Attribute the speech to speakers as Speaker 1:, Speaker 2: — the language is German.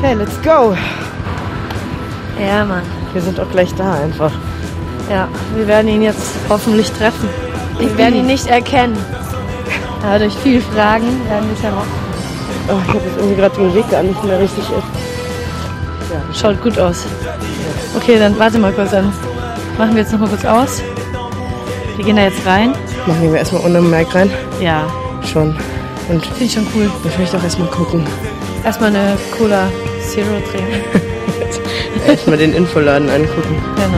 Speaker 1: Okay, let's go.
Speaker 2: Ja, Mann.
Speaker 1: Wir sind auch gleich da einfach.
Speaker 2: Ja, wir werden ihn jetzt hoffentlich treffen. Wir werden ihn nicht erkennen. Aber durch viele Fragen werden wir es herausfinden.
Speaker 1: Oh, ich habe jetzt irgendwie gerade den Weg gar nicht mehr richtig. Ja.
Speaker 2: Schaut gut aus. Okay, dann warte mal kurz, dann machen wir jetzt noch mal kurz aus. Wir gehen da jetzt rein.
Speaker 1: Machen wir erstmal ohne Mic rein?
Speaker 2: Ja.
Speaker 1: Schon. Und
Speaker 2: Finde ich schon cool.
Speaker 1: ich möchte auch erstmal gucken.
Speaker 2: Erstmal eine Cola Zero trinken.
Speaker 1: Erstmal den Infoladen angucken.
Speaker 2: Genau.